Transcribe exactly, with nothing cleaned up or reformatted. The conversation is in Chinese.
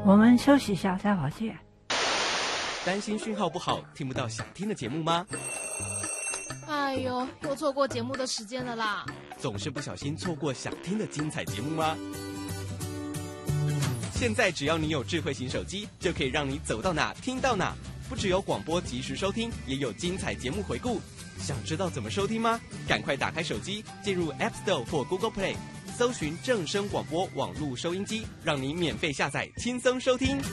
我们休息一下，待会儿见。 担心讯号不好，听不到想听的节目吗？ 哎呦，又错过节目的时间了啦！ 总是不小心错过想听的精彩节目吗？现在只要你有智慧型手机，就可以让你走到哪听到哪。不只有广播及时收听，也有精彩节目回顾。想知道怎么收听吗？赶快打开手机，进入 App Store 或 Google Play， 搜寻正声广播网络收音机，让你免费下载，轻松收听。